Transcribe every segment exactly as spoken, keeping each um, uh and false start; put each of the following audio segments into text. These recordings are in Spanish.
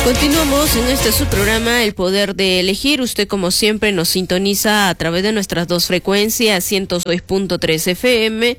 Continuamos en este su programa El Poder de Elegir. Usted, como siempre, nos sintoniza a través de nuestras dos frecuencias, ciento seis punto tres F M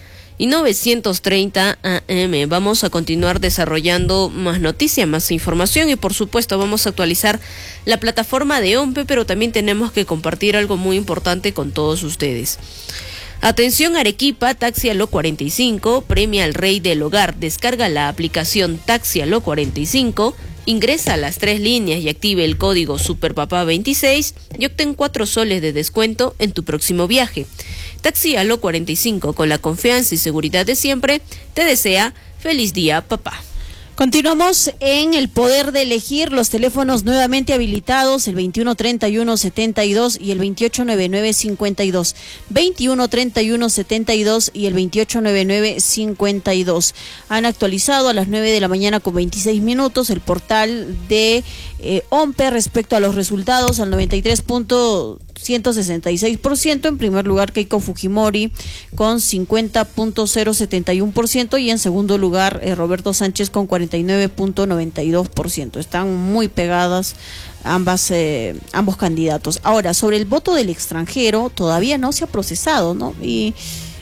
y novecientos treinta A M. Vamos a continuar desarrollando más noticias, más información y, por supuesto, vamos a actualizar la plataforma de OMPE, pero también tenemos que compartir algo muy importante con todos ustedes. Atención Arequipa, Taxi Aló cuarenta y cinco, premia al rey del hogar. Descarga la aplicación Taxi Aló cuarenta y cinco, ingresa a las tres líneas y active el código Superpapá veintiséis y obtén cuatro soles de descuento en tu próximo viaje. Taxi Aló cuarenta y cinco, con la confianza y seguridad de siempre, te desea feliz día, papá. Continuamos en El Poder de Elegir, los teléfonos nuevamente habilitados, el veintiuno treinta y uno setenta y dos y el veintiocho noventa y nueve cincuenta y dos. veintiuno treinta y uno setenta y dos y el veintiocho noventa y nueve cincuenta y dos. Han actualizado a las nueve de la mañana con veintiséis minutos el portal de eh, OMPE respecto a los resultados al noventa y tres punto ciento sesenta y seis por ciento. En primer lugar, Keiko Fujimori con cincuenta punto cero setenta y uno por ciento y en segundo lugar eh, Roberto Sánchez con cuarenta y nueve punto noventa y dos por ciento. Están muy pegadas ambas eh, ambos candidatos. Ahora, sobre el voto del extranjero, todavía no se ha procesado, ¿no? Y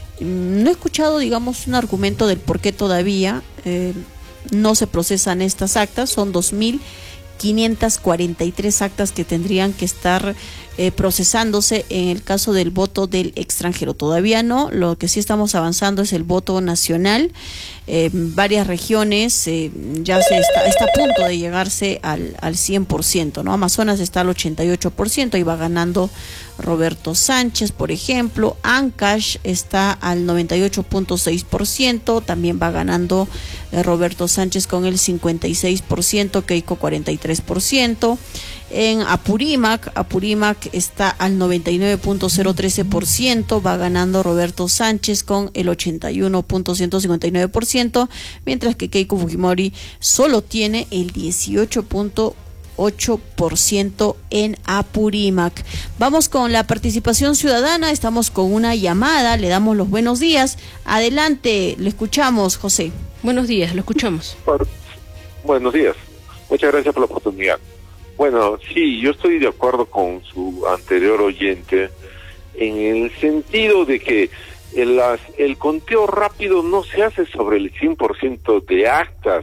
mm, no he escuchado, digamos, un argumento del por qué todavía eh, no se procesan estas actas. Son dos mil quinientas cuarenta y tres actas que tendrían que estar eh, procesándose en el caso del voto del extranjero. Todavía no, lo que sí estamos avanzando es el voto nacional. Eh, varias regiones eh, ya se está, está a punto de llegarse al, al cien por ciento, ¿no? Amazonas está al ochenta y ocho por ciento y va ganando Roberto Sánchez, por ejemplo. Ancash está al noventa y ocho punto seis por ciento, también va ganando eh, Roberto Sánchez con el cincuenta y seis por ciento, Keiko cuarenta y tres por ciento. En Apurímac, Apurímac está al noventa y nueve punto cero trece por ciento, va ganando Roberto Sánchez con el ochenta y uno punto ciento cincuenta y nueve por ciento, mientras que Keiko Fujimori solo tiene el dieciocho punto ocho por ciento en Apurímac. Vamos con la participación ciudadana, estamos con una llamada, le damos los buenos días. Adelante, le escuchamos, José. Buenos días, lo escuchamos. Buenos días, muchas gracias por la oportunidad. Bueno, sí, yo estoy de acuerdo con su anterior oyente en el sentido de que el, las, el conteo rápido no se hace sobre el cien por ciento de actas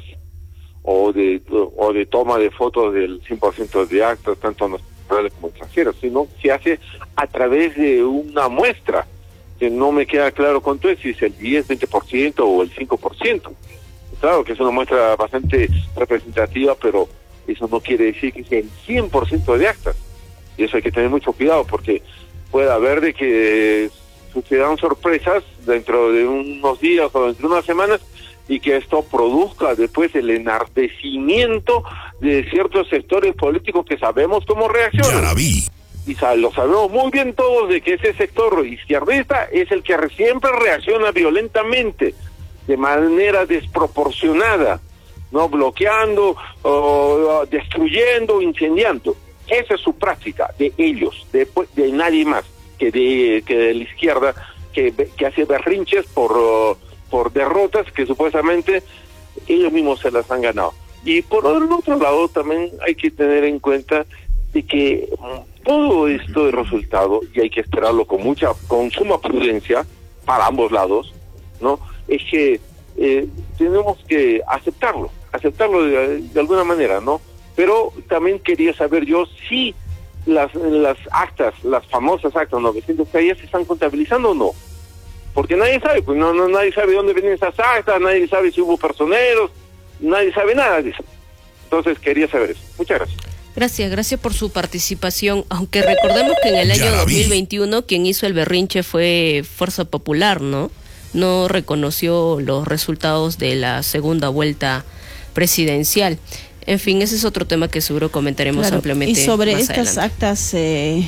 o de o de toma de fotos del cien por ciento de actas, tanto nacionales como extranjeras, sino se hace a través de una muestra, que no me queda claro cuánto es, si es el diez, veinte por ciento o el cinco por ciento. Claro que es una muestra bastante representativa, pero eso no quiere decir que sea el cien por ciento de actas. Y eso hay que tener mucho cuidado, porque puede haber de que sucedan sorpresas dentro de unos días o dentro de unas semanas y que esto produzca después el enardecimiento de ciertos sectores políticos que sabemos cómo reaccionan. Y lo sabemos muy bien todos de que ese sector izquierdista es el que siempre reacciona violentamente, de manera desproporcionada, no bloqueando, o destruyendo, incendiando. Esa es su práctica de ellos, de, de nadie más que de, que de la izquierda, que, que hace berrinches por, uh, por derrotas que supuestamente ellos mismos se las han ganado. Y por el otro lado también hay que tener en cuenta de que todo esto de resultado, y hay que esperarlo con mucha, con suma prudencia para ambos lados, ¿no? Es que eh, tenemos que aceptarlo, aceptarlo de, de alguna manera, ¿no? Pero también quería saber yo si las las actas, las famosas actas novecientos que ya se están contabilizando o no, porque nadie sabe, pues no, no nadie sabe dónde vienen esas actas, nadie sabe si hubo personeros, nadie sabe nada de eso. Entonces quería saber eso. Muchas gracias. Gracias, gracias por su participación, aunque recordemos que en el año dos mil veintiuno quien hizo el berrinche fue Fuerza Popular, ¿no? No reconoció los resultados de la segunda vuelta presidencial. En fin, ese es otro tema que seguro comentaremos claro, ampliamente. Y sobre más estas adelante. actas eh,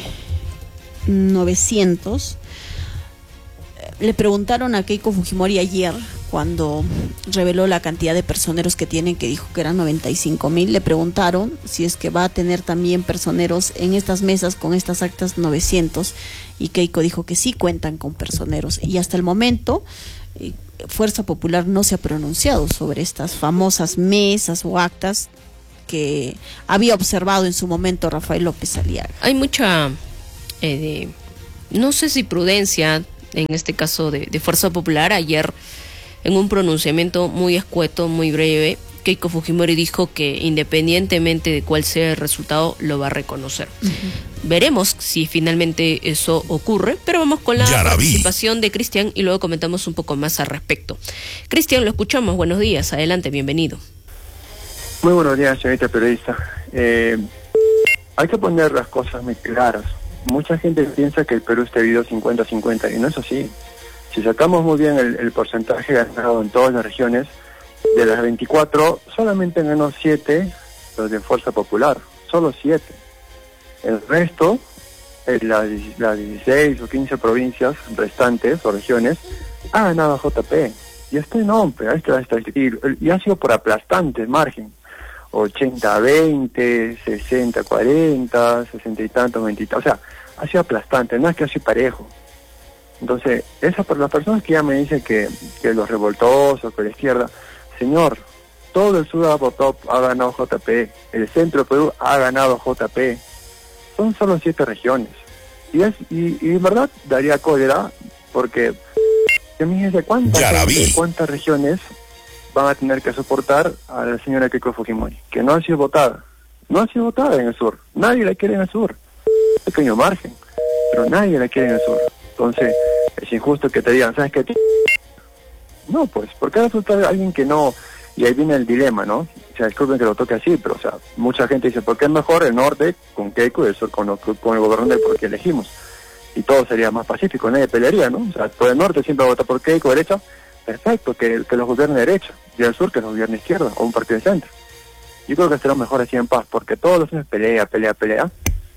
novecientos, le preguntaron a Keiko Fujimori ayer, cuando reveló la cantidad de personeros que tienen, que dijo que eran noventa y cinco mil, le preguntaron si es que va a tener también personeros en estas mesas con estas actas novecientos, y Keiko dijo que sí cuentan con personeros, y hasta el momento eh, Fuerza Popular no se ha pronunciado sobre estas famosas mesas o actas que había observado en su momento Rafael López Aliaga. Hay mucha, eh, de, no sé si prudencia, en este caso de, de Fuerza Popular. Ayer, en un pronunciamiento muy escueto, muy breve, Keiko Fujimori dijo que independientemente de cuál sea el resultado, lo va a reconocer. Uh-huh. Veremos si finalmente eso ocurre, pero vamos con la participación de Cristian y luego comentamos un poco más al respecto. Cristian, lo escuchamos. Buenos días. Adelante, bienvenido. Muy buenos días, señorita periodista. Eh, hay que poner las cosas muy claras. Mucha gente piensa que el Perú está dividido cincuenta cincuenta y no es así. Si sacamos muy bien el, el porcentaje ganado en todas las regiones, de las veinticuatro, solamente ganó siete los de Fuerza Popular, solo siete. El resto, las, las dieciséis o quince provincias restantes o regiones, ha ganado J P. Y está en nombre, ahí está, está, y, y ha sido por aplastante margen. ochenta a veinte, sesenta a cuarenta, sesenta y tantos, veinte y tantos. O sea, ha sido aplastante, no es que ha sido parejo. Entonces, esa por las personas que ya me dicen que, que los revoltosos, que la izquierda, señor, todo el sur ha votado, ha ganado J P, el centro de Perú ha ganado J P, son solo siete regiones. Y es y, y en verdad daría cólera, porque imagínense cuántas, gente, cuántas regiones van a tener que soportar a la señora Keiko Fujimori, que no ha sido votada, no ha sido votada en el sur, nadie la quiere en el sur, pequeño margen, pero nadie la quiere en el sur. Entonces, es injusto que te digan, ¿sabes qué? No, pues, porque resulta alguien que no, y ahí viene el dilema, ¿no? O sea, disculpen que lo toque así, pero, o sea, mucha gente dice, ¿por qué es mejor el norte con Keiko y el sur con, con el gobernador porque elegimos? Y todo sería más pacífico, nadie pelearía, ¿no? O sea, por el norte siempre vota por Keiko, derecha, perfecto, que, que los gobierne derecha, y el sur que los gobierne izquierda, o un partido de centro. Yo creo que será mejor así en paz, porque todos los años pelea, pelea, pelea.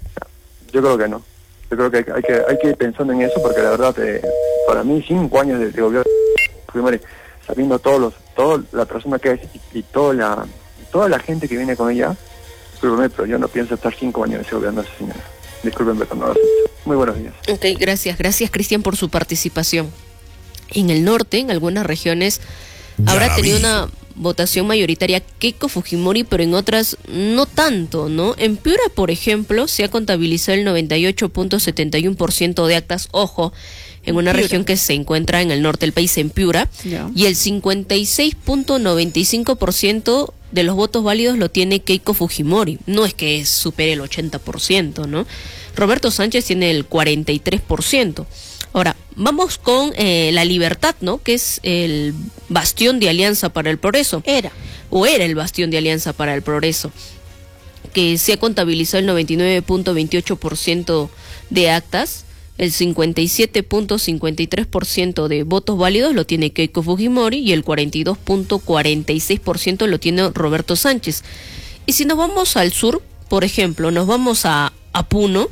Yo creo que no. Yo creo que hay, hay que hay que ir pensando en eso, porque la verdad, eh, para mí, cinco años de, de gobierno, primero, sabiendo todos los, toda la persona que es y, y toda la toda la gente que viene con ella, discúlpeme, pero yo no pienso estar cinco años de ese gobierno de esa señora. Discúlpenme, pero no lo acepto. Muy buenos días. Ok, gracias, gracias Cristian por su participación. En el norte, en algunas regiones, ya habrá tenido una votación mayoritaria Keiko Fujimori, pero en otras no tanto, ¿no? En Piura, por ejemplo, se ha contabilizado el noventa y ocho punto setenta y uno por ciento de actas, ojo, en una Piura, región que se encuentra en el norte del país, en Piura, yeah. Y el cincuenta y seis punto noventa y cinco por ciento de los votos válidos lo tiene Keiko Fujimori. No es que supere el ochenta por ciento, ¿no? Roberto Sánchez tiene el cuarenta y tres por ciento. Ahora, vamos con eh, La Libertad, ¿no? Que es el bastión de Alianza para el Progreso. Era. O era el bastión de Alianza para el Progreso, que se ha contabilizado el noventa y nueve punto veintiocho por ciento de actas. El cincuenta y siete punto cincuenta y tres por ciento de votos válidos lo tiene Keiko Fujimori y el cuarenta y dos punto cuarenta y seis por ciento lo tiene Roberto Sánchez. Y si nos vamos al sur, por ejemplo, nos vamos a, a Puno,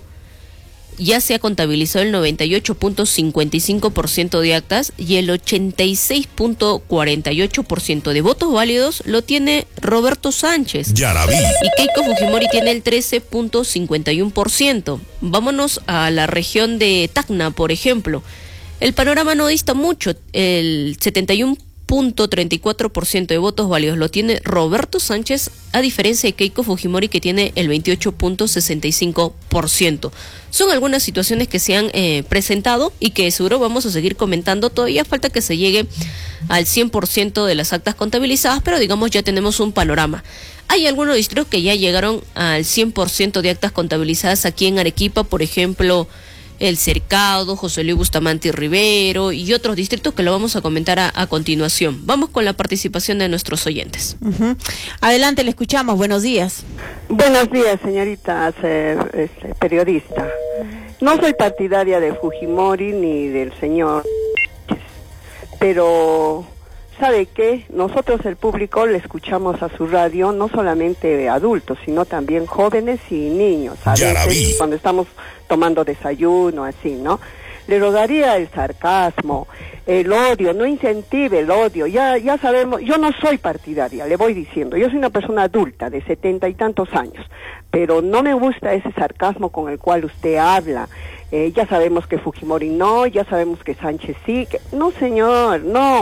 ya se ha contabilizado el noventa y ocho punto cincuenta y cinco por ciento de actas y el ochenta y seis punto cuarenta y ocho por ciento de votos válidos lo tiene Roberto Sánchez. Ya la vi. Y Keiko Fujimori tiene el trece punto cincuenta y uno por ciento. Vámonos a la región de Tacna, por ejemplo. El panorama no dista mucho. El setenta y uno punto treinta y cuatro por ciento de votos válidos lo tiene Roberto Sánchez, a diferencia de Keiko Fujimori, que tiene el veintiocho punto sesenta y cinco por ciento. Son algunas situaciones que se han eh, presentado y que seguro vamos a seguir comentando. Todavía falta que se llegue al cien por ciento de las actas contabilizadas, pero digamos ya tenemos un panorama. Hay algunos distritos que ya llegaron al cien por ciento de actas contabilizadas aquí en Arequipa, por ejemplo, El Cercado, José Luis Bustamante y Rivero y otros distritos que lo vamos a comentar a, a continuación. Vamos con la participación de nuestros oyentes. Uh-huh. Adelante, le escuchamos. Buenos días. Buenos días, señorita eh, este, periodista. No soy partidaria de Fujimori ni del señor, pero ¿sabe qué? Nosotros, el público, le escuchamos a su radio, no solamente adultos, sino también jóvenes y niños, a veces cuando estamos tomando desayuno, así, ¿no? Le rogaría el sarcasmo, el odio, no incentive el odio. Ya ya sabemos, yo no soy partidaria, le voy diciendo, yo soy una persona adulta de setenta y tantos años, pero no me gusta ese sarcasmo con el cual usted habla. Eh, ya sabemos que Fujimori no, ya sabemos que Sánchez sí, que... no señor, no.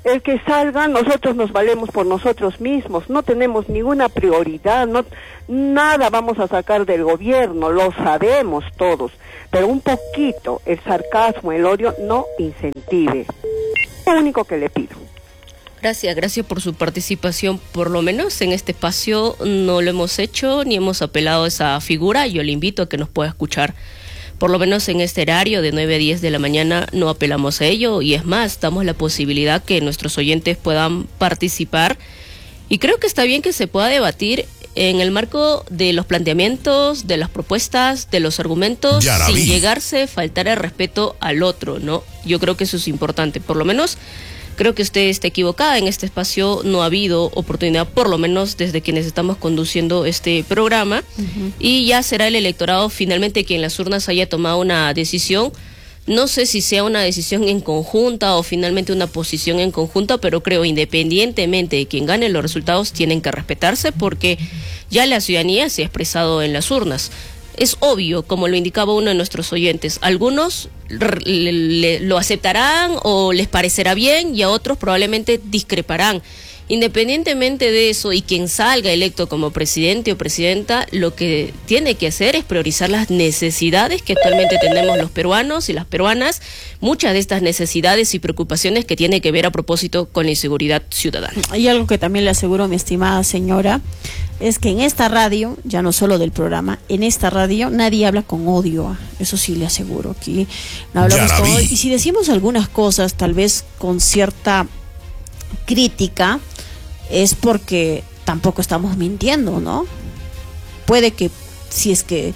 el que salga, nosotros nos valemos por nosotros mismos, no tenemos ninguna prioridad, no, nada vamos a sacar del gobierno, lo sabemos todos, pero un poquito el sarcasmo, el odio, no incentive. Lo único que le pido. Gracias, gracias por su participación. Por lo menos en este espacio no lo hemos hecho ni hemos apelado a esa figura. Yo le invito a que nos pueda escuchar. Por lo menos en este horario de nueve a diez de la mañana no apelamos a ello y es más, damos la posibilidad que nuestros oyentes puedan participar y creo que está bien que se pueda debatir en el marco de los planteamientos, de las propuestas, de los argumentos, sin llegarse a faltar el respeto al otro, ¿no? Yo creo que eso es importante, por lo menos creo que usted está equivocada. En este espacio no ha habido oportunidad, por lo menos desde quienes estamos conduciendo este programa, uh-huh. y ya será el electorado finalmente quien en las urnas haya tomado una decisión. No sé si sea una decisión en conjunta o finalmente una posición en conjunta, pero creo independientemente de quien gane, los resultados tienen que respetarse porque ya la ciudadanía se ha expresado en las urnas. Es obvio, como lo indicaba uno de nuestros oyentes, algunos le, le, lo aceptarán o les parecerá bien y a otros probablemente discreparán. Independientemente de eso y quien salga electo como presidente o presidenta, lo que tiene que hacer es priorizar las necesidades que actualmente tenemos los peruanos y las peruanas, muchas de estas necesidades y preocupaciones que tiene que ver a propósito con la inseguridad ciudadana. Hay algo que también le aseguro, mi estimada señora, es que en esta radio, ya no solo del programa, en esta radio nadie habla con odio, eso sí le aseguro, aquí no hablamos con odio, y si decimos algunas cosas tal vez con cierta crítica, es porque tampoco estamos mintiendo, ¿no? Puede que, si es que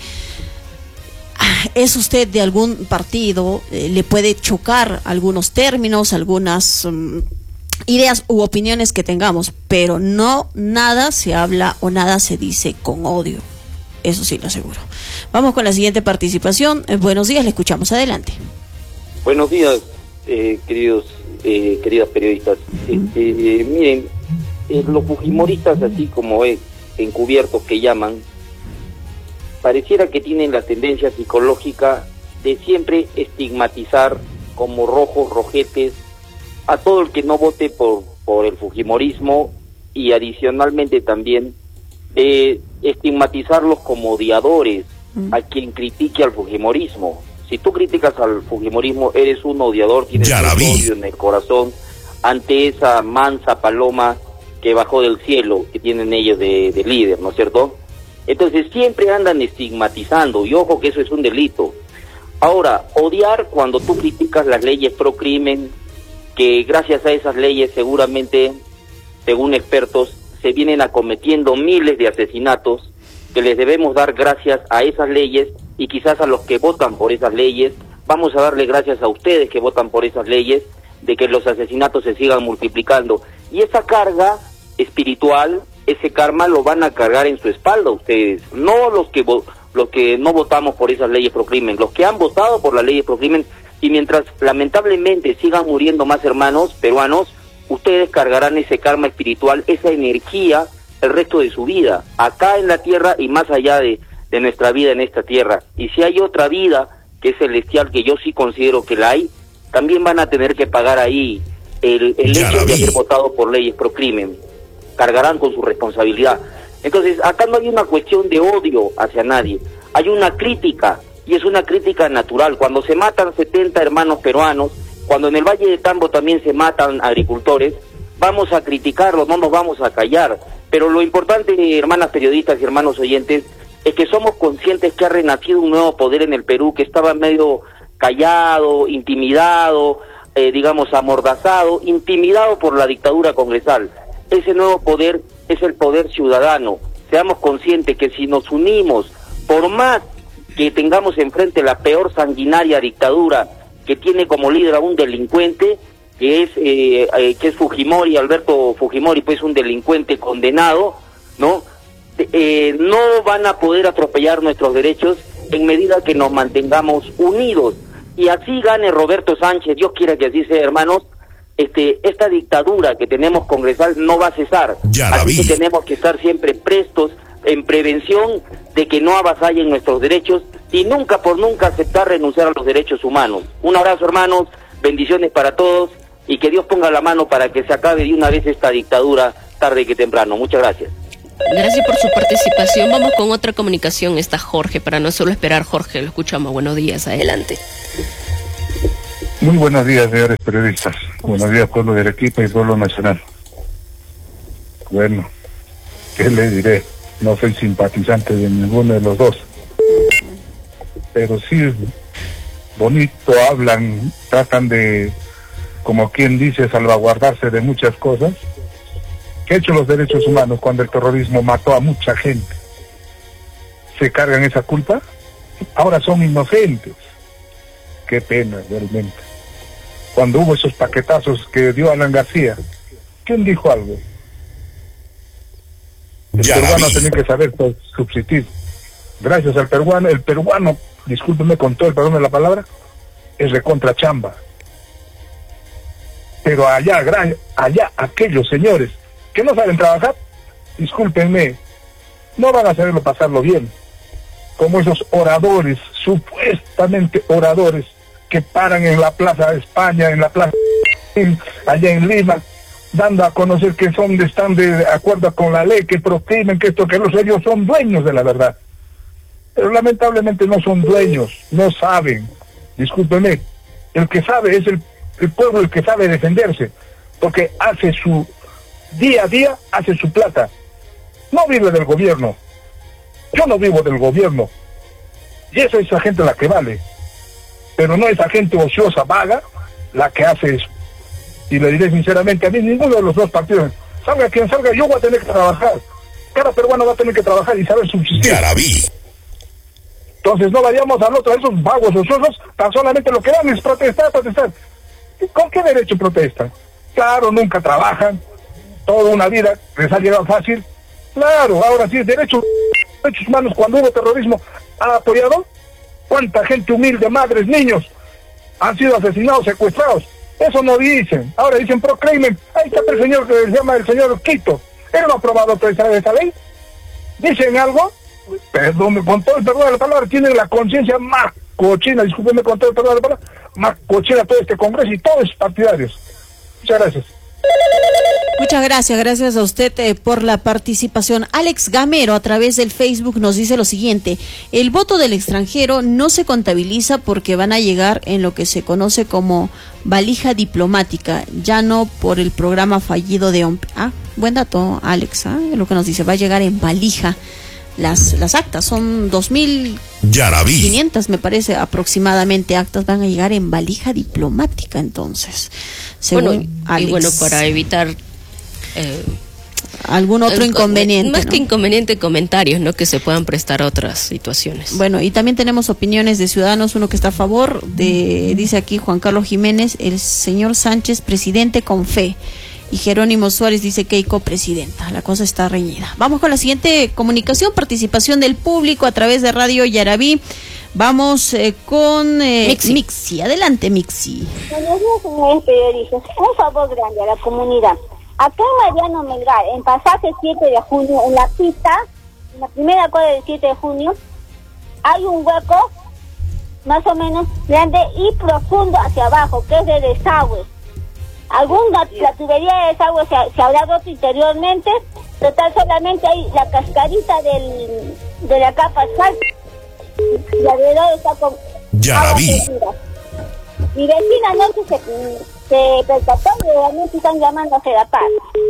es usted de algún partido, eh, le puede chocar algunos términos, algunas um, ideas u opiniones que tengamos, pero no nada se habla o nada se dice con odio. Eso sí lo aseguro. Vamos con la siguiente participación. Eh, buenos días, le escuchamos. Adelante. Buenos días, eh, queridos, eh, queridas periodistas. Uh-huh. eh, eh, miren, eh, los fujimoristas, así como es encubiertos que llaman, pareciera que tienen la tendencia psicológica de siempre estigmatizar como rojos, rojetes, a todo el que no vote por, por el fujimorismo y adicionalmente también de estigmatizarlos como odiadores mm. a quien critique al fujimorismo. Si tú criticas al fujimorismo, eres un odiador, tienes un odio en el corazón ante esa mansa paloma que bajó del cielo, que tienen ellos de, de líder, ¿no es cierto? Entonces siempre andan estigmatizando, y ojo que eso es un delito. Ahora, odiar cuando tú criticas las leyes pro crimen, que gracias a esas leyes seguramente, según expertos, se vienen acometiendo miles de asesinatos, que les debemos dar gracias a esas leyes, y quizás a los que votan por esas leyes, vamos a darle gracias a ustedes que votan por esas leyes, de que los asesinatos se sigan multiplicando. Y esa carga espiritual, ese karma lo van a cargar en su espalda ustedes, no los que vo- los que no votamos por esas leyes pro crimen, los que han votado por las leyes pro crimen, y mientras lamentablemente sigan muriendo más hermanos peruanos, ustedes cargarán ese karma espiritual, esa energía el resto de su vida, acá en la tierra y más allá de, de nuestra vida en esta tierra. Y si hay otra vida que es celestial, que yo sí considero que la hay, también van a tener que pagar ahí el, el hecho de haber votado por leyes pro crimen, cargarán con su responsabilidad. Entonces acá no hay una cuestión de odio hacia nadie, hay una crítica, y es una crítica natural. Cuando se matan setenta hermanos peruanos, cuando en el Valle de Tambo también se matan agricultores, vamos a criticarlos, no nos vamos a callar. Pero lo importante, hermanas periodistas y hermanos oyentes, es que somos conscientes que ha renacido un nuevo poder en el Perú, que estaba medio callado, intimidado, eh, digamos amordazado, intimidado por la dictadura congresal. Ese nuevo poder es el poder ciudadano. Seamos conscientes que si nos unimos, por más que tengamos enfrente la peor sanguinaria dictadura que tiene como líder a un delincuente, que es eh, eh, que es Fujimori, Alberto Fujimori, pues un delincuente condenado, ¿no? Eh, no van a poder atropellar nuestros derechos en medida que nos mantengamos unidos. Y así gane Roberto Sánchez, Dios quiera que así sea, hermanos, este esta dictadura que tenemos congresal no va a cesar. Ya así que tenemos que estar siempre prestos en prevención de que no avasallen nuestros derechos y nunca por nunca aceptar renunciar a los derechos humanos. Un abrazo, hermanos, bendiciones para todos y que Dios ponga la mano para que se acabe de una vez esta dictadura tarde que temprano. Muchas gracias. Gracias por su participación. Vamos con otra comunicación. Está Jorge, para no solo esperar. Jorge, lo escuchamos. Buenos días, adelante. Muy buenos días, señores periodistas. Buenos días, pueblo de Arequipa y pueblo nacional. Bueno, ¿qué le diré? No soy simpatizante de ninguno de los dos. Pero sí, bonito hablan, tratan de, como quien dice, salvaguardarse de muchas cosas. ¿Qué ha hecho los derechos humanos cuando el terrorismo mató a mucha gente? ¿Se cargan esa culpa? Ahora son inocentes. Qué pena, realmente. Cuando hubo esos paquetazos que dio Alan García, ¿quién dijo algo? El ya peruano tenía que saber subsistir. Gracias al peruano, el peruano, discúlpenme con todo el perdón de la palabra, es recontra chamba. Pero allá, allá aquellos señores que no saben trabajar, discúlpenme, no van a saberlo pasarlo bien. Como esos oradores, supuestamente oradores, que paran en la Plaza de España, en la Plaza allá en Lima, dando a conocer que son, están de acuerdo con la ley, que proclamen que esto, que los ellos son dueños de la verdad. Pero lamentablemente no son dueños, no saben. Discúlpenme, el que sabe es el, el pueblo el que sabe defenderse, porque hace su día a día, hace su plata. No vive del gobierno. Yo no vivo del gobierno. Y esa es la gente la que vale. Pero no esa gente ociosa, vaga, la que hace eso. Y le diré sinceramente, a mí ninguno de los dos partidos, salga quien salga, yo voy a tener que trabajar. Cada peruano va a tener que trabajar y saber subsistir. Yarabí. Entonces no vayamos al otro, a esos vagos ociosos, tan solamente lo que dan es protestar, protestar. ¿Con qué derecho protestan? Claro, nunca trabajan, toda una vida les ha llegado fácil. Claro, ahora sí, derechos, derechos humanos, cuando hubo terrorismo, ¿ha apoyado? ¿Cuánta gente humilde, madres, niños, han sido asesinados, secuestrados? Eso no dicen. Ahora dicen proclamen. Ahí está el señor que se llama el señor Quito. ¿Él no ha aprobado esa, esa ley? ¿Dicen algo? Perdón, con todo el perdón de la palabra, tienen la conciencia más cochina, discúlpenme con todo el perdón de la palabra, más cochina todo este congreso y todos los partidarios. Muchas gracias. Muchas gracias, gracias a usted eh, por la participación. Alex Gamero a través del Facebook nos dice lo siguiente: el voto del extranjero no se contabiliza porque van a llegar en lo que se conoce como valija diplomática, ya no por el programa fallido de O M P. Ah, buen dato, Alex, ¿ah? Es lo que nos dice, va a llegar en valija. Las, las actas son dos mil quinientas, me parece, aproximadamente actas van a llegar en valija diplomática, entonces. Según bueno, Alex. Y bueno, para evitar eh, algún otro el, inconveniente. Más ¿no? que inconveniente, comentarios, ¿no? Que se puedan prestar a otras situaciones. Bueno, y también tenemos opiniones de ciudadanos, uno que está a favor, de dice aquí Juan Carlos Jiménez, el señor Sánchez, presidente con fe. Y Jerónimo Suárez dice Keiko presidenta. La cosa está reñida. Vamos con la siguiente comunicación, participación del público a través de Radio Yarabí. Vamos eh, con eh, Mixi. Mixi. Adelante, Mixi. Buenos días, señores periodistas. Un favor grande a la comunidad. Acá en Mariano Melgar, en pasaje siete de junio, en la pista, en la primera cuadra del siete de junio, hay un hueco más o menos grande y profundo hacia abajo, que es de desagüe. Alguna la tubería de desagüe se, se habrá roto interiormente, total solamente hay la cascarita del, de la capa asfalto y alrededor está con ya agua segura. Mi vecina anoche se, se percató y realmente están llamando a Sedapar.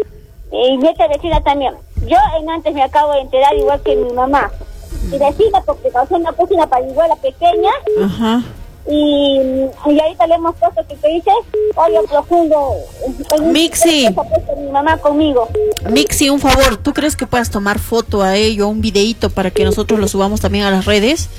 Y mi otra vecina también. Yo en antes me acabo de enterar igual que mi mamá. Mi vecina porque causó una puse una parihuela pequeña. Ajá. Y, y ahorita le hemos puesto que te dice hoyo profundo. Mixi, mi mamá conmigo. Mixi, un favor, ¿tú crees que puedas tomar foto a ello, un videíto para que nosotros lo subamos también a las redes?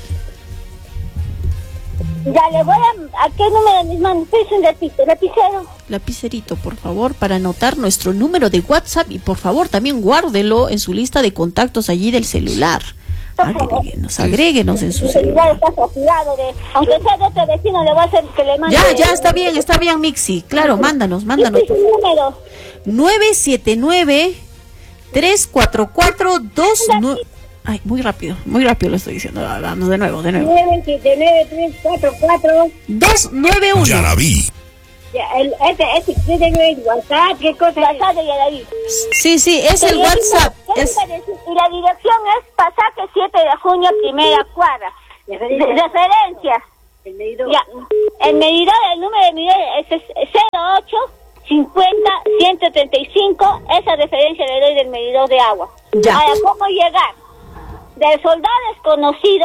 Ya le voy a... ¿A qué número de mis manos? Es un lapicero, lapicero. Lapicerito, por favor, para anotar nuestro número de WhatsApp y por favor también guárdelo en su lista de contactos allí del celular. Agréguenos, agréguenos en su celular. Está saturado de, aunque sea de otro vecino, le voy a hacer que le mande. Ya, ya, está bien, está bien, Mixi. Claro, mándanos, mándanos. ¿Qué es su número? nueve siete nueve, tres cuatro cuatro, dos nueve. Ay, muy rápido, muy rápido lo estoy diciendo. Vamos de nuevo, de nuevo. nueve siete nueve, tres cuatro cuatro, dos nueve uno. Yarabí. El, este, este, este, este, WhatsApp, ¿qué cosa? WhatsApp de Yaraví. Sí, sí, es el WhatsApp. Es... Y la dirección es Pasaje siete de junio, primera cuadra. Referencias. El medidor. Ya. El medidor, el número de medidor es cero ocho cincuenta ciento treinta y cinco. Esa referencia le doy del medidor de agua. Ya. Ahora, ¿cómo llegar? Del soldado desconocido,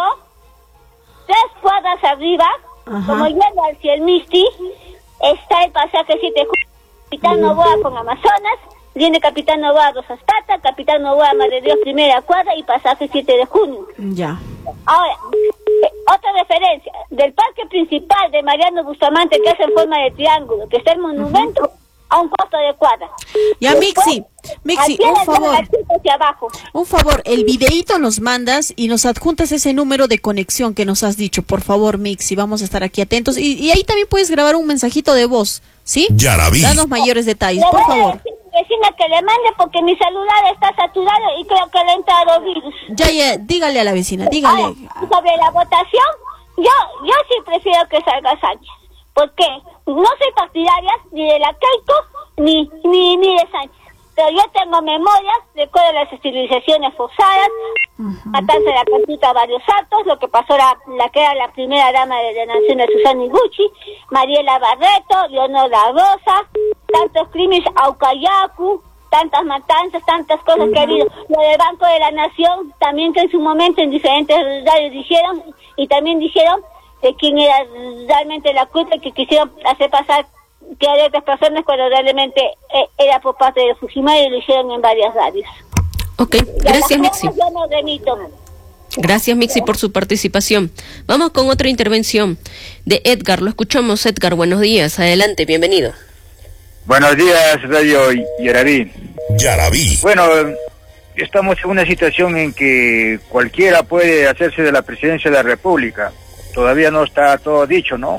tres cuadras arriba, ajá, como yendo hacia el Misti, está el Pasaje siete de junio, Capitán Novoa con Amazonas, viene Capitán Novoa Rosas Pata, Capitán Novoa Madre Dios primera cuadra y Pasaje siete de junio. Ya. Ahora, otra referencia, del parque principal de Mariano Bustamante, que es en forma de triángulo, que está el monumento, uh-huh, a un costo de cuadra. Ya, Mixi, Mixi, un favor, hacia abajo. un favor, el videíto nos mandas y nos adjuntas ese número de conexión que nos has dicho, por favor, Mixi, vamos a estar aquí atentos, y, y ahí también puedes grabar un mensajito de voz, ¿sí? Yaraví. Danos mayores detalles, le por voy favor. A decir, vecina, que le mande porque mi celular está saturado y creo que le ha entrado virus. Ya, ya, dígale a la vecina, dígale. Ahora, sobre la votación, yo, yo sí prefiero que salga Sánchez. Porque no soy partidaria ni de la Keiko ni, ni, ni de Sánchez. Pero yo tengo memorias, recuerdo las esterilizaciones forzadas, uh-huh, matanza de la Constituta varios actos, lo que pasó la, la que era la primera dama de la nación de Susana Iguchi, Mariela Barreto, Leonora Rosa, tantos crímenes, Aucayacu, tantas matanzas, tantas cosas, uh-huh, que ha habido. Lo del Banco de la Nación, también que en su momento en diferentes radios dijeron, y también dijeron de quién era realmente la culpa y que quisieron hacer pasar que hay otras personas cuando realmente eh, era por parte de Fujimori y lo hicieron en varias radios. Ok, gracias, Mixi. Yo no remito. Gracias, Mixi, por su participación. Vamos con otra intervención de Edgar. Lo escuchamos, Edgar. Buenos días. Adelante, bienvenido. Buenos días, Radio Yaraví. Yaraví. Bueno, estamos en una situación en que cualquiera puede hacerse de la presidencia de la República. Todavía no está todo dicho, ¿no?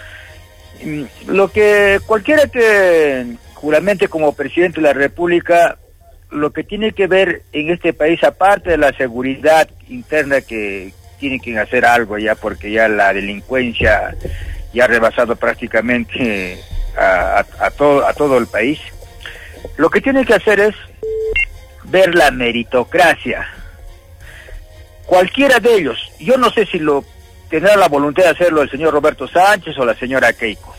Lo que cualquiera que juramente como presidente de la República, lo que tiene que ver en este país, aparte de la seguridad interna, que tiene que hacer algo ya, porque ya la delincuencia ya ha rebasado prácticamente a, a, a, todo, a todo el país, lo que tiene que hacer es ver la meritocracia. Cualquiera de ellos, yo no sé si lo tendrá la voluntad de hacerlo el señor Roberto Sánchez o la señora Keiko,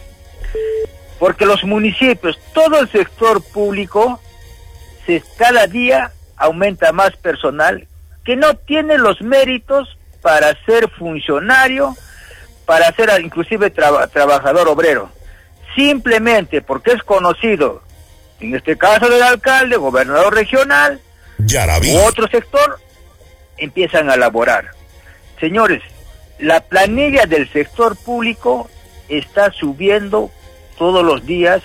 porque los municipios, todo el sector público, se cada día aumenta más personal que no tiene los méritos para ser funcionario, para ser inclusive tra trabajador obrero, simplemente porque es conocido, en este caso del alcalde, gobernador regional, Yaraví, u otro sector, empiezan a laborar. Señores, la planilla del sector público está subiendo todos los días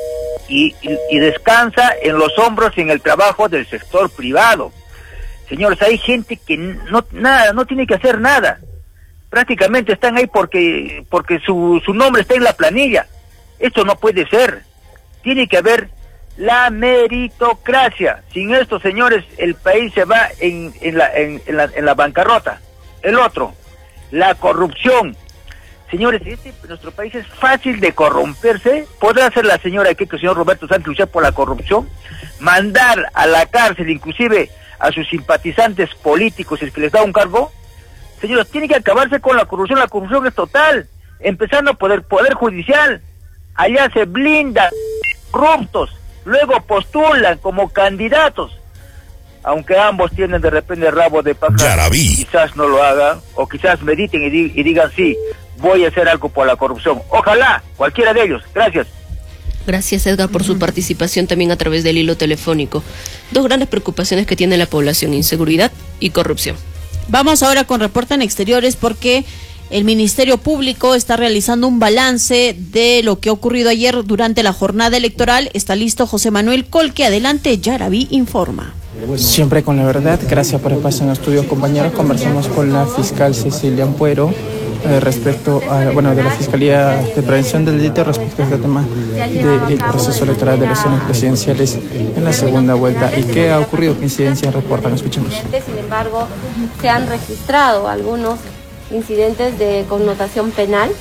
y, y, y descansa en los hombros en el trabajo del sector privado. Señores, hay gente que no nada no tiene que hacer nada. Prácticamente están ahí porque porque su, su nombre está en la planilla. Esto no puede ser. Tiene que haber la meritocracia. Sin esto, señores, el país se va en, en, la, en, en, la, en la bancarrota. El otro, la corrupción. Señores, este, nuestro país es fácil de corromperse. ¿Podrá hacer la señora aquí, que el señor Roberto Sánchez, luchar por la corrupción? Mandar a la cárcel inclusive a sus simpatizantes políticos, si es que les da un cargo. Señores, tiene que acabarse con la corrupción. La corrupción es total, empezando por el Poder Judicial. Allá se blindan corruptos, luego postulan como candidatos, aunque ambos tienen de repente rabo de paja. Yaraví. Quizás no lo hagan, o quizás mediten y, di y digan sí, voy a hacer algo por la corrupción. Ojalá, cualquiera de ellos. Gracias. Gracias, Edgar, por su participación también a través del hilo telefónico. Dos grandes preocupaciones que tiene la población: inseguridad y corrupción. Vamos ahora con Reporte en Exteriores, porque el Ministerio Público está realizando un balance de lo que ha ocurrido ayer durante la jornada electoral. Está listo José Manuel Colque. Adelante, Yaraví informa. Siempre con la verdad. Gracias por el paso en el estudio, compañeros. Conversamos con la fiscal Cecilia Ampuero eh, respecto a, bueno, de la Fiscalía de Prevención del Delito respecto a este tema del proceso electoral de elecciones presidenciales en la segunda vuelta. ¿Y qué ha ocurrido? ¿Qué incidencias reportan? Escuchemos. Sin embargo, se han registrado algunos incidentes de connotación penal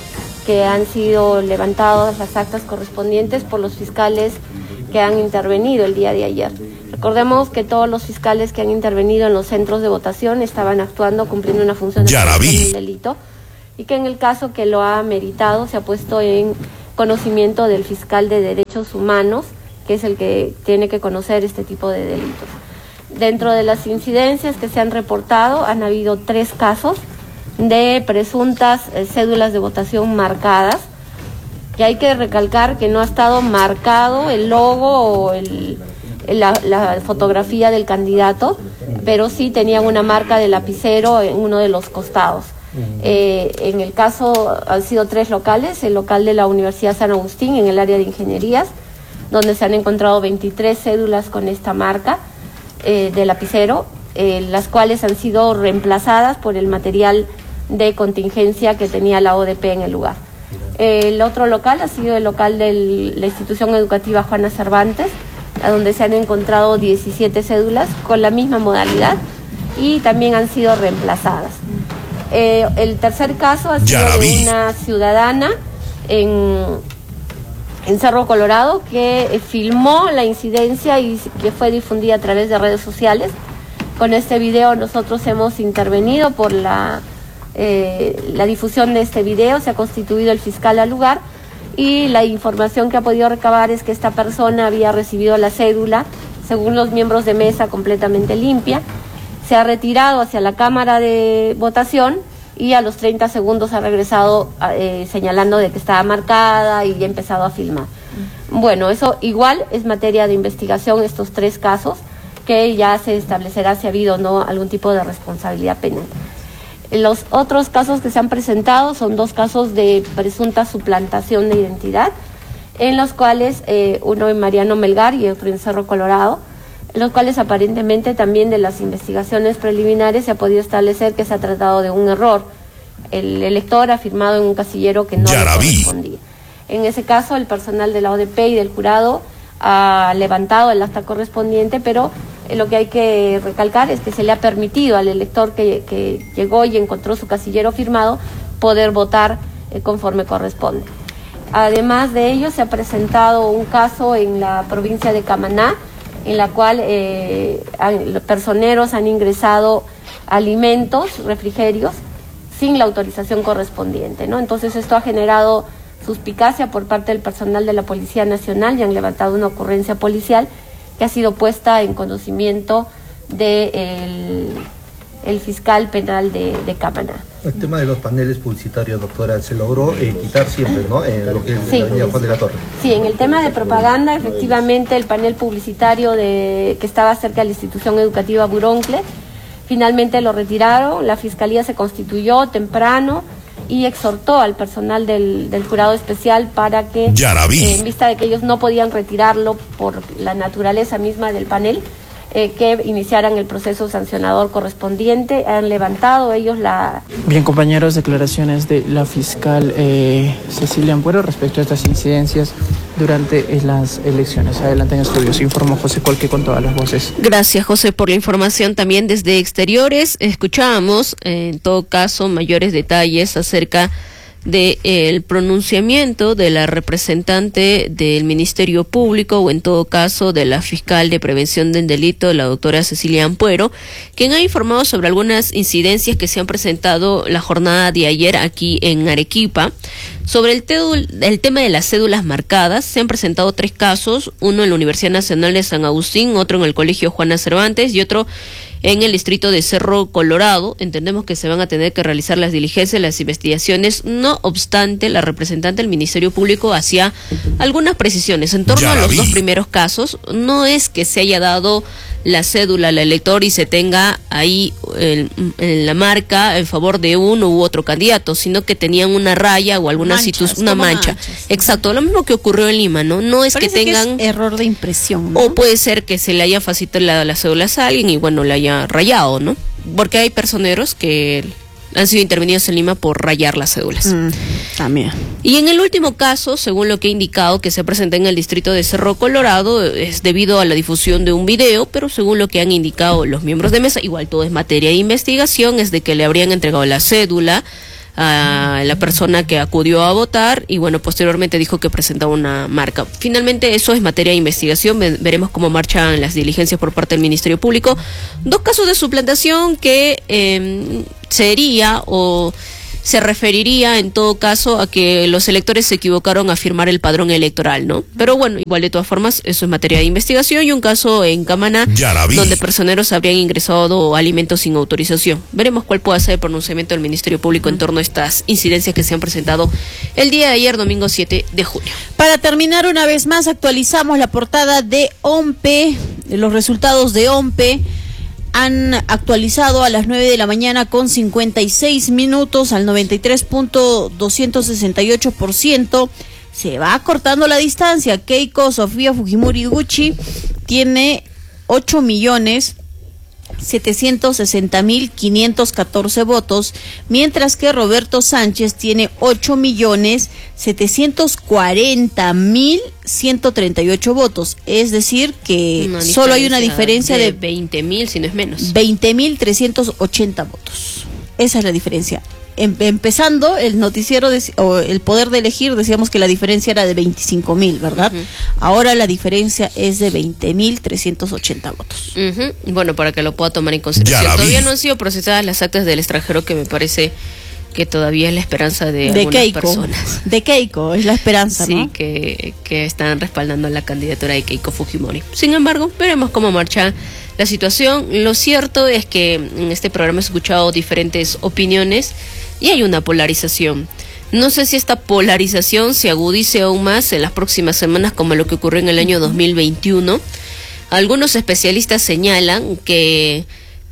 que han sido levantadas las actas correspondientes por los fiscales que han intervenido el día de ayer. Recordemos que todos los fiscales que han intervenido en los centros de votación estaban actuando, cumpliendo una función de prevención del delito, y que en el caso que lo ha meritado se ha puesto en conocimiento del fiscal de derechos humanos, que es el que tiene que conocer este tipo de delitos. Dentro de las incidencias que se han reportado, han habido tres casos de presuntas eh, cédulas de votación marcadas, que hay que recalcar que no ha estado marcado el logo o el, la, la fotografía del candidato, pero sí tenían una marca de lapicero en uno de los costados. Eh, en el caso han sido tres locales, el local de la Universidad San Agustín en el área de ingenierías, donde se han encontrado veintitrés cédulas con esta marca eh, de lapicero, eh, las cuales han sido reemplazadas por el material de contingencia que tenía la O D P en el lugar. El otro local ha sido el local de la institución educativa Juana Cervantes, a donde se han encontrado diecisiete cédulas con la misma modalidad y también han sido reemplazadas. Eh, el tercer caso ha sido de una ciudadana en, en Cerro Colorado que eh, filmó la incidencia y que fue difundida a través de redes sociales. Con este video nosotros hemos intervenido por la, eh, la difusión de este video, se ha constituido el fiscal al lugar y la información que ha podido recabar es que esta persona había recibido la cédula, según los miembros de mesa, completamente limpia. Se ha retirado hacia la cámara de votación y a los treinta segundos ha regresado eh, señalando de que estaba marcada y ha empezado a filmar. Bueno, eso igual es materia de investigación, estos tres casos, que ya se establecerá si ha habido o no algún tipo de responsabilidad penal. Los otros casos que se han presentado son dos casos de presunta suplantación de identidad, en los cuales eh, uno en Mariano Melgar y otro en Cerro Colorado, los cuales aparentemente también de las investigaciones preliminares se ha podido establecer que se ha tratado de un error. El elector ha firmado en un casillero que no le correspondía. En ese caso, el personal de la O D P y del jurado ha levantado el acta correspondiente, pero eh, lo que hay que recalcar es que se le ha permitido al elector que, que llegó y encontró su casillero firmado poder votar eh, conforme corresponde. Además de ello, se ha presentado un caso en la provincia de Camaná, en la cual eh, han, los personeros han ingresado alimentos, refrigerios, sin la autorización correspondiente, ¿no? Entonces esto ha generado suspicacia por parte del personal de la Policía Nacional y han levantado una ocurrencia policial que ha sido puesta en conocimiento del de el fiscal penal de, de Camaná. El tema de los paneles publicitarios, doctora, se logró eh, quitar siempre, ¿no? En lo que es sí. la avenida Juan de la Torre. Sí, en el tema de propaganda, efectivamente, el panel publicitario de que estaba cerca de la institución educativa Buroncle, finalmente lo retiraron, la Fiscalía se constituyó temprano y exhortó al personal del, del jurado especial para que, eh, en vista de que ellos no podían retirarlo por la naturaleza misma del panel, Eh, que iniciaran el proceso sancionador correspondiente. Han levantado ellos la... Bien, compañeros, declaraciones de la fiscal eh, Cecilia Ampuero respecto a estas incidencias durante eh, las elecciones. Adelante en estudios, informó José Colque con todas las voces. Gracias, José, por la información también desde exteriores. Escuchamos, eh, en todo caso, mayores detalles acerca de eh, el pronunciamiento de la representante del Ministerio Público o en todo caso de la fiscal de prevención del delito, la doctora Cecilia Ampuero, quien ha informado sobre algunas incidencias que se han presentado la jornada de ayer aquí en Arequipa. Sobre el, tedul, el tema de las cédulas marcadas, se han presentado tres casos, uno en la Universidad Nacional de San Agustín, otro en el Colegio Juana Cervantes y otro en el distrito de Cerro Colorado. Entendemos que se van a tener que realizar las diligencias, las investigaciones. No obstante, la representante del Ministerio Público hacía algunas precisiones en torno a los dos primeros casos. No es que se haya dado la cédula al elector y se tenga ahí el, el, la marca en favor de uno u otro candidato, sino que tenían una raya o alguna situación, una mancha. Manchas. Exacto, lo mismo que ocurrió en Lima, ¿no? No es Parece que tengan que es error de impresión, ¿no? O puede ser que se le haya facilitado las cédulas a alguien y bueno, le haya rayado, ¿no? Porque hay personeros que han sido intervenidos en Lima por rayar las cédulas. Mm, también. Y en el último caso, según lo que ha indicado, que se presenta en el distrito de Cerro Colorado, es debido a la difusión de un video, pero según lo que han indicado los miembros de mesa, igual todo es materia de investigación, es de que le habrían entregado la cédula a la persona que acudió a votar y bueno, posteriormente dijo que presentaba una marca. Finalmente eso es materia de investigación, veremos cómo marchan las diligencias por parte del Ministerio Público. Dos casos de suplantación que eh, sería o se referiría en todo caso a que los electores se equivocaron a firmar el padrón electoral, ¿no? Pero bueno, igual de todas formas, eso es materia de investigación y un caso en Camaná donde personeros habrían ingresado alimentos sin autorización. Veremos cuál puede ser el pronunciamiento del Ministerio Público en torno a estas incidencias que se han presentado el día de ayer, domingo siete de junio. Para terminar, una vez más, actualizamos la portada de OMPE, los resultados de OMPE. Han actualizado a las nueve de la mañana con cincuenta y seis minutos al noventa y tres punto doscientos sesenta y ocho por ciento. Se va acortando la distancia. Keiko Sofía Fujimori Gucci tiene ocho millones setecientos sesenta mil quinientos catorce votos, mientras que Roberto Sánchez tiene ocho millones setecientos cuarenta mil ciento treinta y ocho votos, es decir que una solo hay una diferencia de, de veinte mil, si no es menos. veinte mil trescientos ochenta votos. Esa es la diferencia. Em, empezando el noticiero de, o el poder de elegir, decíamos que la diferencia era de veinticinco mil, ¿verdad? Uh-huh. Ahora la diferencia es de veinte mil trescientos ochenta votos. Uh-huh. Bueno, para que lo pueda tomar en consideración. Todavía no han sido procesadas las actas del extranjero, que me parece que todavía es la esperanza de, de algunas Keiko, personas. De Keiko, es la esperanza, sí, ¿no? que, que están respaldando la candidatura de Keiko Fujimori. Sin embargo, veremos cómo marcha la situación. Lo cierto es que en este programa he escuchado diferentes opiniones y hay una polarización. No sé si esta polarización se agudice aún más en las próximas semanas, como lo que ocurrió en el año dos mil veintiuno. Algunos especialistas señalan que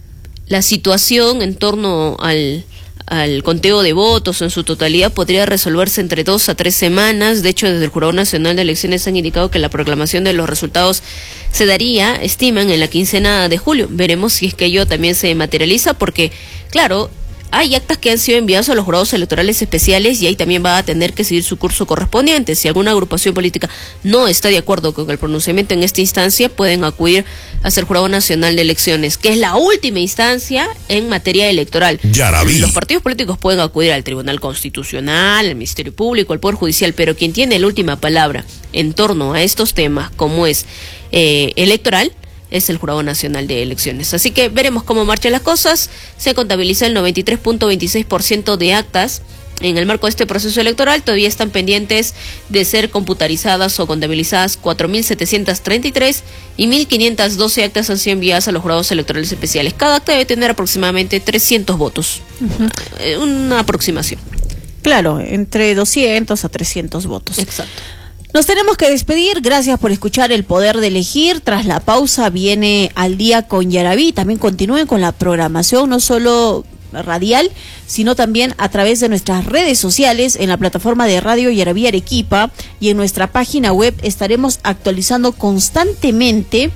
la situación en torno al al conteo de votos en su totalidad podría resolverse entre dos a tres semanas. De hecho, desde el Jurado Nacional de Elecciones han indicado que la proclamación de los resultados se daría, estiman, en la quincena de julio. Veremos si es que ello también se materializa, porque, claro, hay actas que han sido enviadas a los jurados electorales especiales y ahí también va a tener que seguir su curso correspondiente. Si alguna agrupación política no está de acuerdo con el pronunciamiento en esta instancia, pueden acudir hacia el Jurado Nacional de Elecciones, que es la última instancia en materia electoral. Los partidos políticos pueden acudir al Tribunal Constitucional, al Ministerio Público, al Poder Judicial, pero quien tiene la última palabra en torno a estos temas, como es eh, electoral, es el Jurado Nacional de Elecciones. Así que veremos cómo marchan las cosas. Se contabiliza el noventa y tres punto veintiséis por ciento de actas en el marco de este proceso electoral. Todavía están pendientes de ser computarizadas o contabilizadas cuatro mil setecientos treinta y tres y mil quinientas doce actas han sido enviadas a los jurados electorales especiales. Cada acta debe tener aproximadamente trescientos votos. Uh-huh. Una aproximación. Claro, entre doscientos a trescientos votos. Exacto. Nos tenemos que despedir. Gracias por escuchar El Poder de Elegir. Tras la pausa viene Al Día con Yarabí. También continúen con la programación, no solo radial, sino también a través de nuestras redes sociales, en la plataforma de Radio Yarabí Arequipa y en nuestra página web. Estaremos actualizando constantemente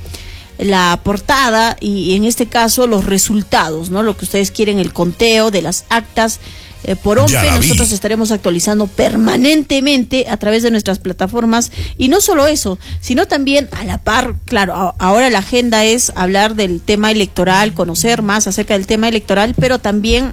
la portada y en este caso los resultados, ¿no? Lo que ustedes quieren, el conteo de las actas eh, por OMPE. Nosotros estaremos actualizando permanentemente a través de nuestras plataformas, y no solo eso, sino también a la par, claro, a, ahora la agenda es hablar del tema electoral, conocer más acerca del tema electoral, pero también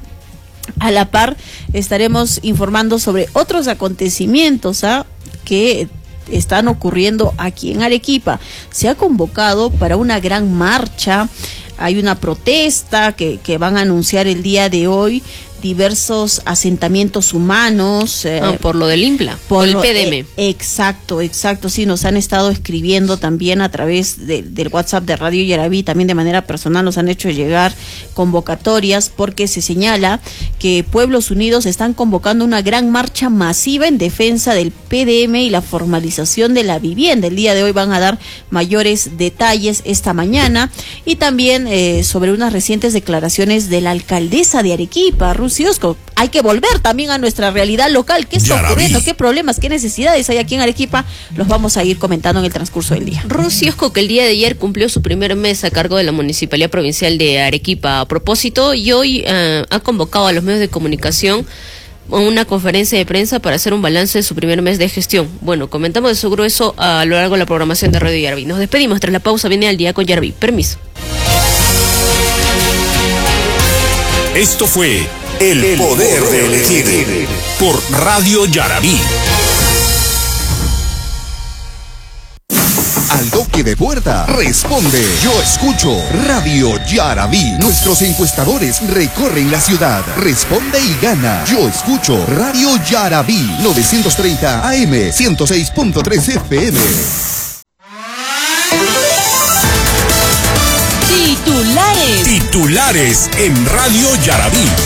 a la par estaremos informando sobre otros acontecimientos, ¿ah? que están ocurriendo aquí en Arequipa. Se ha convocado para una gran marcha, hay una protesta que, que van a anunciar el día de hoy diversos asentamientos humanos. Eh, ah, por lo del IMPLA, por el P D M. Eh, exacto, exacto, sí, nos han estado escribiendo también a través de, del WhatsApp de Radio Yarabí, también de manera personal nos han hecho llegar convocatorias, porque se señala que Pueblos Unidos están convocando una gran marcha masiva en defensa del P D M y la formalización de la vivienda. El día de hoy van a dar mayores detalles esta mañana, y también eh, sobre unas recientes declaraciones de la alcaldesa de Arequipa, Ruth Ciosco. Hay que volver también a nuestra realidad local. ¿Qué está ocurriendo? ¿Qué problemas? ¿Qué necesidades hay aquí en Arequipa? Los vamos a ir comentando en el transcurso del día. Ruth Ciosco, que el día de ayer cumplió su primer mes a cargo de la Municipalidad Provincial de Arequipa a propósito, y hoy uh, ha convocado a los medios de comunicación a una conferencia de prensa para hacer un balance de su primer mes de gestión. Bueno, comentamos de su grueso a lo largo de la programación de Radio Yarabí. Nos despedimos. Tras la pausa viene Al Día con Yarabí. Permiso. Esto fue El poder de elegir. Por Radio Yarabí. Al toque de puerta, responde. Yo escucho Radio Yarabí. Nuestros encuestadores recorren la ciudad. Responde y gana. Yo escucho Radio Yarabí. novecientos treinta A M, ciento seis punto tres F M. Titulares. Titulares en Radio Yarabí.